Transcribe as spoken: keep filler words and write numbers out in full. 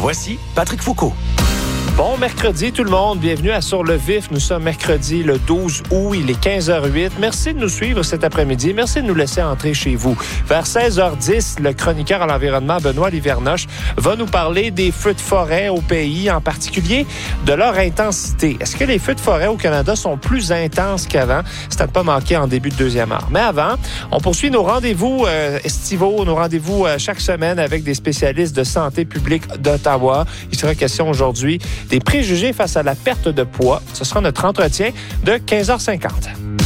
Voici Patrick Foucault. Bon mercredi tout le monde, bienvenue à Sur le Vif. Nous sommes mercredi le douze août, il est quinze heures huit. Merci de nous suivre cet après-midi, merci de nous laisser entrer chez vous. Vers seize heures dix, le chroniqueur à l'environnement Benoît Livernoche va nous parler des feux de forêt au pays, en particulier de leur intensité. Est-ce que les feux de forêt au Canada sont plus intenses qu'avant? C'est à ne pas manquer en début de deuxième heure. Mais avant, on poursuit nos rendez-vous euh, estivaux, nos rendez-vous euh, chaque semaine avec des spécialistes de santé publique d'Ottawa. Il sera question aujourd'hui des préjugés face à la perte de poids. Ce sera notre entretien de quinze heures cinquante.